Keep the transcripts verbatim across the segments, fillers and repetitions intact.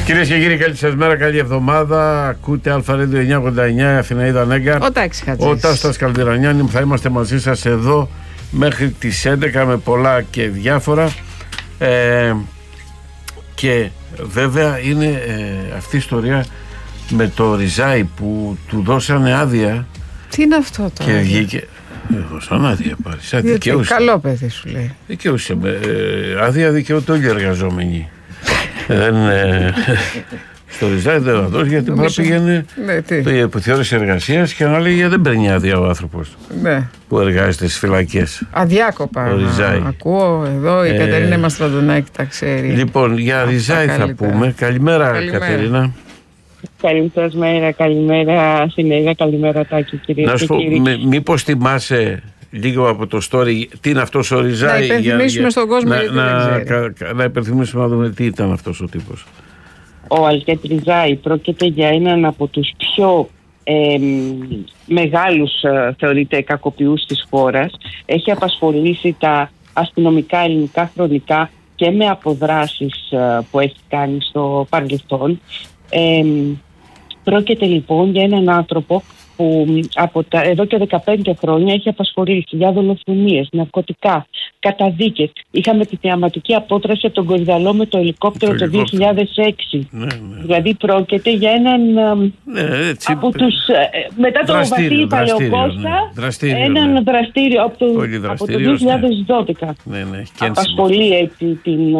Κυρίες και κύριοι, καλή σας μέρα, καλή εβδομάδα. Ακούτε Αλφα Radio εννιακόσια ογδόντα εννιά, Αθηναίδα Νέγκα. Ο Τάκης Χατζής. Ο Τάστας Καλδερανιάννη. Θα είμαστε μαζί σας εδώ μέχρι τις έντεκα με πολλά και διάφορα. Ε, και βέβαια είναι ε, αυτή η ιστορία με το Ριζάι που του δώσανε άδεια. Τι είναι αυτό τώρα? Και βγήκε. Δώσανε άδεια πάλι. Σαν δικαιούσε. Καλό παιδί σου λέει. Δικαιούσε. Ε, άδεια δικαιούται όλοι οι εργαζόμενοι. Δεν, ε, στο Ριζάι δεν θα δώσει γιατί πρέπει πήγαινε ναι, το θεώρηση εργασίας και να λέει δεν παίρνει άδεια ο άνθρωπος ναι. που εργάζεται στις φυλακές. Αδιάκοπα. Ακούω εδώ η ε, Κατερίνα Μαστραδονάκη τα ξέρει. Λοιπόν, για Ριζάι θα καλύτερα. πούμε. Καλημέρα, Καλημέρα. Κατερίνα. Καλημέρα, καλημέρα Αθηναίδα, καλημέρα Τάκη, κυρίες να σου και κύριοι. πω, μήπως θυμάσαι λίγο από το story τι είναι αυτός ο Ριζάι? Να υπενθυμίσουμε για, στον κόσμο να, γιατί να, δεν ξέρει. Να, να υπενθυμίσουμε να δούμε τι ήταν αυτός ο τύπος. Ο Αλκέτ Ριζάι πρόκειται για έναν από τους πιο ε, μεγάλους ε, θεωρείται κακοποιούς της χώρας. Έχει απασχολήσει τα αστυνομικά ελληνικά χρονικά και με αποδράσεις ε, που έχει κάνει στο παρελθόν. Ε, πρόκειται λοιπόν για έναν άνθρωπο που από τα, εδώ και δεκαπέντε χρόνια έχει απασχολήσει για δολοφονίες, ναρκωτικά, καταδίκες. Είχαμε τη θεαματική απόδραση από τον Κορυδαλό με το ελικόπτερο το, το δύο χιλιάδες έξι. Ναι, ναι. Δηλαδή πρόκειται για έναν ναι, έτσι, από τους, μετά το Βασίλη Παλαιοκώστα, ναι, έναν ναι. δραστήριο από το, από το δύο χιλιάδες δώδεκα. Ναι, ναι, απασχολεί έτσι την,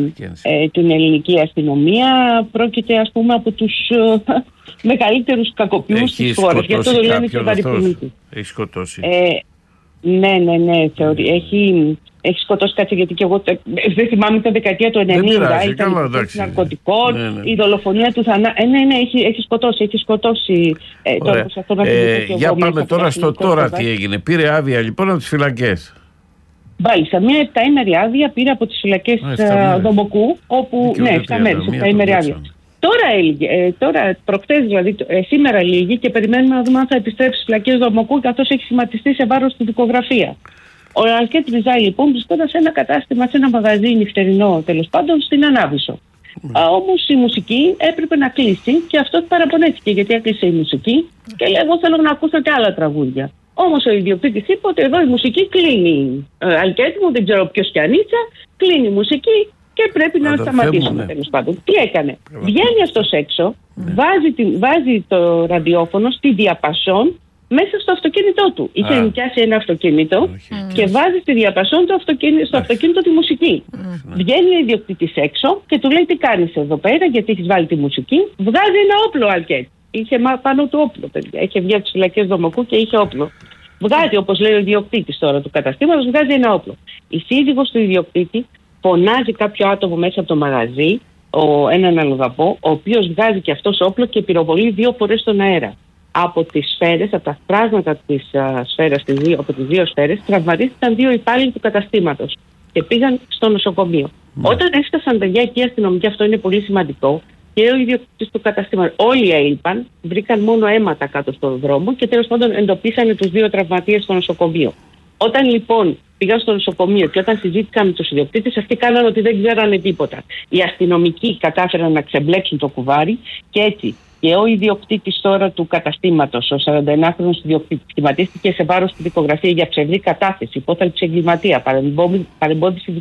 ε, την ελληνική αστυνομία. Πρόκειται ας πούμε από τους μεγαλύτερους κακοποιούς της χώρας. Γι' αυτό το λένε και παρυπημίτη. Έχει σκοτώσει. Ε, ναι, ναι, ναι. Θεωρεί, έχει, έχει σκοτώσει κάτι γιατί και εγώ δεν θυμάμαι τα δεκαετία του ενενήντα. Ήταν ναρκωτικών, ναι, ναι. η δολοφονία του θανάτου. Ε, ναι, ναι, έχει, έχει σκοτώσει. Έχει σκοτώσει ε, τώρα, αυτό να ε, για πάμε τώρα στο τώρα τι έγινε. Πήρε άδεια λοιπόν από τις φυλακές. Μάλιστα, μια επταήμερη άδεια πήρε από τις φυλακές Δομοκού, όπου. Ναι, επτά μέρες, επταήμερη άδεια. Τώρα έλυγε, ε, τώρα προχτές δηλαδή, ε, σήμερα λύγει και περιμένουμε να δούμε αν θα επιστρέψει στις φυλακές Δομοκού καθώς έχει σχηματιστεί σε βάρος στη δικογραφία. Ο Αλκέτ Ριζάι λοιπόν βρισκόταν σε ένα κατάστημα, σε ένα μαγαζί νυχτερινό τέλος πάντων στην Ανάβησο. Mm. Όμως η μουσική έπρεπε να κλείσει και αυτό παραπονέθηκε γιατί έκλεισε η μουσική και λέει εγώ θέλω να ακούσω και άλλα τραγούδια. Όμως ο ιδιοκτήτης είπε ότι εδώ η μουσική κλείνει. Ε, Αλκέτ μου, δεν ξέρω ποιος κι ανίτσα, κλείνει η μουσική. Και πρέπει να, να σταματήσουμε τέλος πάντων. Τι έκανε? Βέβαια. Βγαίνει αυτός έξω, ναι. βάζει, τη, βάζει το ραδιόφωνο στη διαπασόν μέσα στο αυτοκίνητό του. Είχε νοικιάσει ένα αυτοκίνητο mm. και βάζει στη διαπασόν το αυτοκίνητο, στο αυτοκίνητο τη μουσική. Mm. Βγαίνει ο ιδιοκτήτης έξω και του λέει τι κάνεις εδώ πέρα, γιατί έχεις βάλει τη μουσική. Βγάζει ένα όπλο Αλκέτ. Είχε πάνω του όπλο, παιδιά. Είχε βγει από τις φυλακές Δομοκού και είχε όπλο. Βγάζει, όπως λέει ο ιδιοκτήτης τώρα του καταστήματος, βγάζει ένα όπλο. Η σύζυγος του ιδιοκτήτη φωνάζει κάποιο άτομο μέσα από το μαγαζί, ο, έναν αλλοδαπό, ο οποίος βγάζει και αυτός όπλο και πυροβολεί δύο φορές στον αέρα. Από τις σφαίρες, από τα φράγματα της α, σφαίρας, τις δύο, από τις δύο σφαίρες, τραυματίστηκαν δύο υπάλληλοι του καταστήματος και πήγαν στο νοσοκομείο. Mm. Όταν έφτασαν παιδιά εκεί οι αστυνομικοί, αυτό είναι πολύ σημαντικό, και ο ιδιοκτήτης του καταστήματος, όλοι έλειπαν, βρήκαν μόνο αίματα κάτω στον δρόμο και τέλος πάντων εντοπίσανε τους δύο τραυματίες στο νοσοκομείο. Όταν λοιπόν πήγαν στο νοσοκομείο και όταν συζήτηκαν με τους ιδιοκτήτες, αυτοί κάνανε ότι δεν ξέρανε τίποτα. Οι αστυνομικοί κατάφεραν να ξεμπλέξουν το κουβάρι και έτσι και ο ιδιοκτήτης τώρα του καταστήματος, ο σαρανταενάχρονος ιδιοκτήτης, σχηματίστηκε σε βάρος στη δικογραφία για ψευδή κατάθεση, υπόθαλψη εγκληματία, παρεμπόδιση